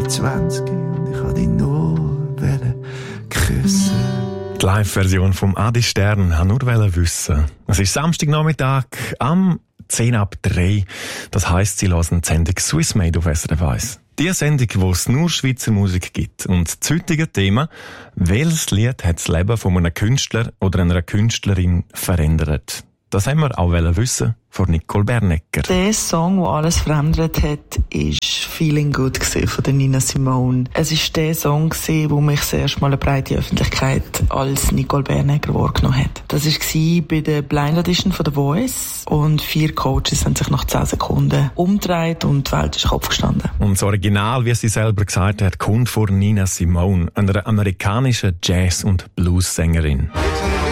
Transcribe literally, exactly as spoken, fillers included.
zwanzig und ich wollte dich nur küssen. Die Live-Version vom Adi Stern wollte nur wissen. Es ist Samstagnachmittag am zehn ab drei. Das heisst, sie hören die Sendung Swissmade auf S R F eins. Die Sendung, wo es nur Schweizer Musik gibt. Und das heutige Thema: welches Lied hat das Leben von einem Künstler oder einer Künstlerin verändert? Das haben wir auch wissen von Nicole Bernecker. Der Song, der alles verändert hat, ist «Feeling Good» von der Nina Simone. Es war der Song, der mich das erste Mal eine breite Öffentlichkeit als Nicole Bernecker wahrgenommen hat. Das war bei der Blind Audition von The Voice und vier Coaches haben sich nach zehn Sekunden umgedreht und die Welt ist Kopf gestanden. Und das Original, wie sie selber gesagt hat, kommt von Nina Simone, einer amerikanischen Jazz- und Blues-Sängerin.